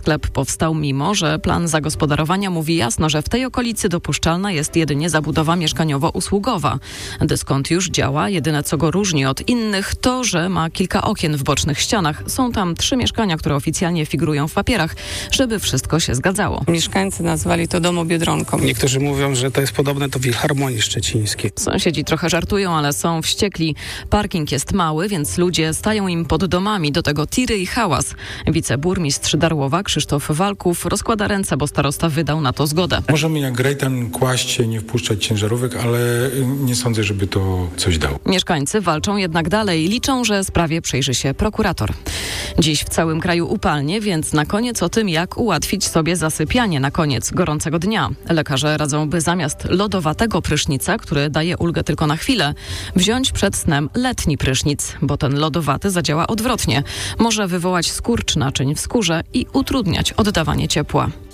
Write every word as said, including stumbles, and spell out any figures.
Sklep powstał mimo, że plan zagospodarowania mówi jasno, że w tej okolicy dopuszczalna jest jedynie zabudowa mieszkaniowo-usługowa. Dyskont już działa, jedyne co go różni od innych to, że ma kilka okien w bocznych ścianach. Są tam trzy mieszkania, które oficjalnie figurują w papierach, żeby wszystko się zgadzało. Mieszkańcy nazwali to domobiedronką. Niektórzy mówią, że to jest podobne do Filharmonii Szczecińskiej. Sąsiedzi trochę żartują, ale są wściekli. Parking jest mały, więc ludzie stają im pod domami, do tego tiry i hałas. Wiceburmistrz Darłowa Krzysztof Walków rozkłada ręce, bo starosta wydał na to zgodę. Możemy jak Grejtan kłaść się, nie wpuszczać ciężarówek, ale nie sądzę, żeby to coś dało. Mieszkańcy walczą jednak dalej. Liczą, że sprawie przyjrzy się prokurator. Dziś w całym kraju upalnie, więc na koniec o tym, jak ułatwić sobie zasypianie na koniec gorącego dnia. Lekarze radzą, by zamiast lodowatego prysznica, który daje ulgę tylko na chwilę, wziąć przed snem letni prysznic, bo ten lodowaty zadziała odwrotnie. Może wywołać skurcz naczyń w skórze i utrudniać oddawanie ciepła.